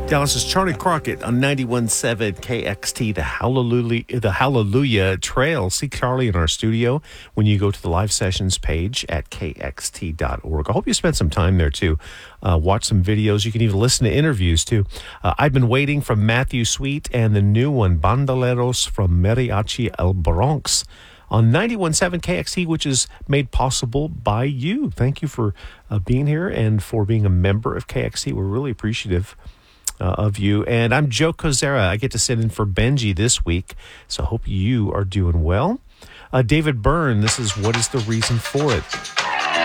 Dallas is Charlie Crockett on 91.7 KXT, the Hallelujah Trail. See Charlie in our studio when you go to the live sessions page at kxt.org. I hope you spent some time there too. Watch some videos. You can even listen to interviews too. I've Been Waiting from Matthew Sweet, and the new one, Bandoleros from Mariachi El Bronx, on 91.7 KXT, which is made possible by you. Thank you for being here and for being a member of KXT. We're really appreciative of you. And I'm Joe Kozera. I get to sit in for Benji this week, so I hope you are doing well. David Byrne, this is What is the Reason for It?